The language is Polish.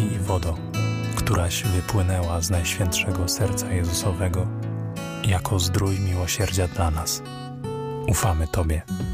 i wodo, któraś wypłynęła z Najświętszego Serca Jezusowego jako zdrój miłosierdzia dla nas. Ufamy Tobie.